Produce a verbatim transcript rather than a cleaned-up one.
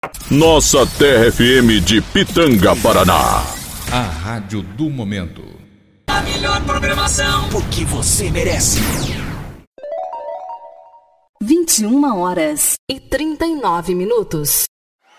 Nossa Terra F M de Pitanga, Paraná. A rádio do momento. A melhor programação, porque você merece. vinte e uma horas e trinta e nove minutos.